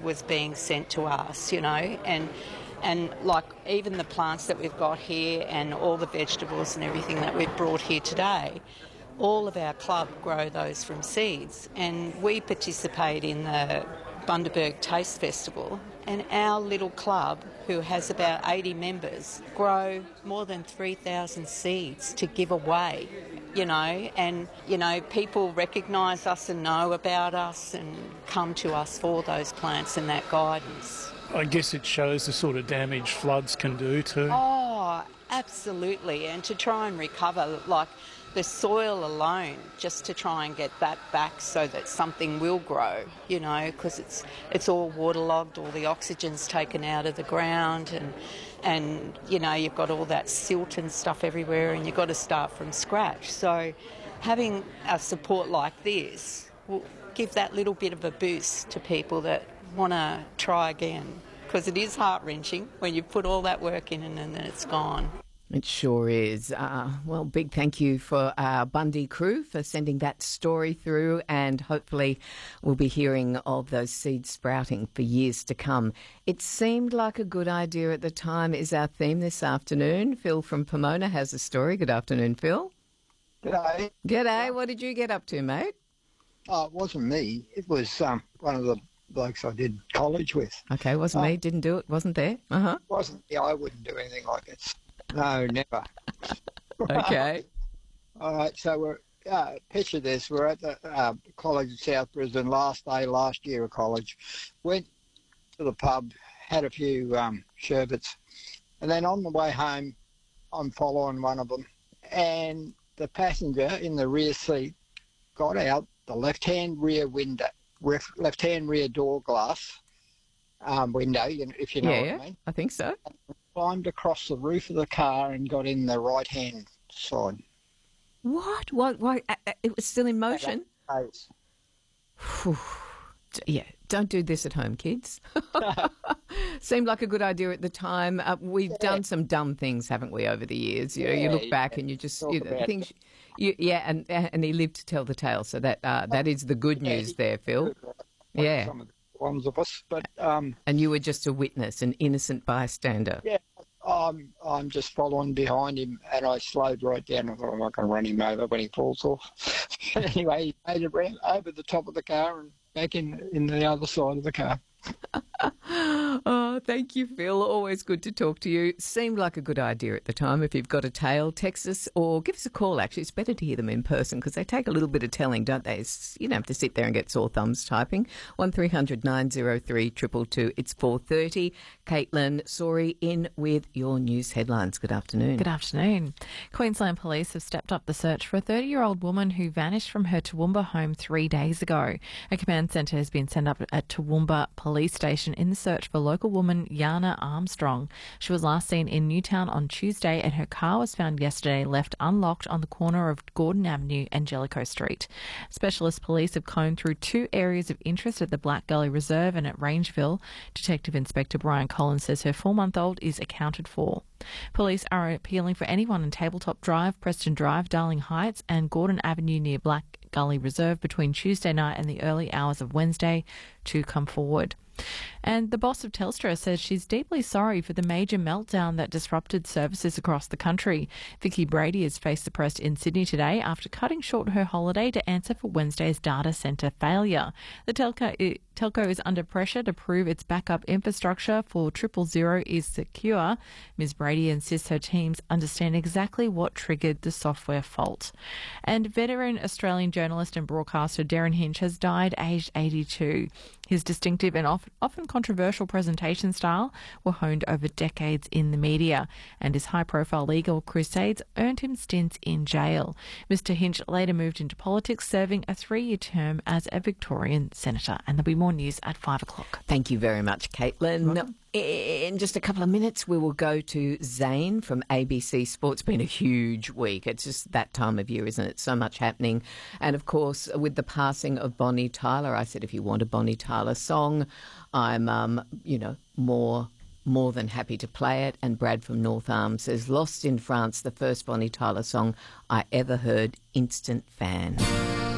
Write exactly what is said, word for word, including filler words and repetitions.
was being sent to us, you know, and and like even the plants that we've got here and all the vegetables and everything that we've brought here today, all of our club grow those from seeds, and we participate in the Bundaberg Taste Festival, and our little club, who has about eighty members, grow more than three thousand seeds to give away, you know, and, you know, people recognise us and know about us and come to us for those plants and that guidance. I guess it shows the sort of damage floods can do too. Oh, absolutely, and to try and recover, like, the soil alone, just to try and get that back so that something will grow, you know, because it's it's all waterlogged, all the oxygen's taken out of the ground, and, and you know, you've got all that silt and stuff everywhere, and you've got to start from scratch. So having a support like this will give that little bit of a boost to people that want to try again, because it is heart-wrenching when you put all that work in and then it's gone. It sure is. Uh, well, big thank you for our Bundy crew for sending that story through, and hopefully we'll be hearing of those seeds sprouting for years to come. It seemed like a good idea at the time is our theme this afternoon. Phil from Pomona has a story. Good afternoon, Phil. G'day. G'day. What did you get up to, mate? Oh, it wasn't me. It was um, one of the blokes I did college with. Okay, wasn't uh, me. Didn't do it. Wasn't there. Uh-huh. Wasn't yeah, I wouldn't do anything like it. No, never. Okay. All right, so we're, uh, picture this. We're at the uh, college in South Brisbane, last day, last year of college. Went to the pub, had a few um, sherbets, and then on the way home, I'm following one of them, and the passenger in the rear seat got out the left-hand rear window, left-hand rear door glass um, window, if you know yeah, what yeah, I mean. I think so. Climbed across the roof of the car and got in the right-hand side. What? What? What? It was still in motion? Yeah, don't do this at home, kids. Seemed like a good idea at the time. Uh, we've yeah. done some dumb things, haven't we, over the years? You know, you look back yeah. and you just you know, things. You, yeah, and and he lived to tell the tale. So that uh, that is the good news yeah, there, Phil. Like yeah, some of the ones of us, but um, and you were just a witness, an innocent bystander. Yeah, I'm I'm just following behind him, and I slowed right down. I thought I'm not going to run him over when he falls off. Anyway, he made it round over the top of the car and back in in the other side of the car. Oh, thank you, Phil. Always good to talk to you. Seemed like a good idea at the time. If you've got a tale, text us or give us a call, actually. It's better to hear them in person because they take a little bit of telling, don't they? It's, you don't have to sit there and get sore thumbs typing. one three hundred nine oh three two two two. It's four thirty. Caitlin Sori in with your news headlines. Good afternoon. Good afternoon. Queensland Police have stepped up the search for a thirty-year-old woman who vanished from her Toowoomba home three days ago. A command centre has been set up at Toowoomba Police Station in the search for local woman Yana Armstrong. She was last seen in Newtown on Tuesday and her car was found yesterday left unlocked on the corner of Gordon Avenue and Jellicoe Street. Specialist police have combed through two areas of interest at the Black Gully Reserve and at Rangeville. Detective Inspector Brian Collins says her four-month-old is accounted for. Police are appealing for anyone in Tabletop Drive, Preston Drive, Darling Heights and Gordon Avenue near Black Gully Reserve between Tuesday night and the early hours of Wednesday to come forward. And the boss of Telstra says she's deeply sorry for the major meltdown that disrupted services across the country. Vicky Brady has faced the press in Sydney today after cutting short her holiday to answer for Wednesday's data centre failure. The telco, telco is under pressure to prove its backup infrastructure for triple zero is secure. Miz Brady insists her teams understand exactly what triggered the software fault. And veteran Australian journalist and broadcaster Darren Hinch has died aged eighty-two. His distinctive and often controversial presentation style were honed over decades in the media, and his high-profile legal crusades earned him stints in jail. Mister Hinch later moved into politics, serving a three-year term as a Victorian senator. And there'll be more news at five o'clock. Thank you very much, Caitlin. Welcome. In just a couple of minutes, we will go to Zane from A B C Sports. It's been a huge week. It's just that time of year, isn't it? So much happening. And, of course, with the passing of Bonnie Tyler, I said if you want a Bonnie Tyler song, I'm, um, you know, more... more than happy to play it. And Brad from North Arm says, Lost in France, the first Bonnie Tyler song I ever heard, instant fan.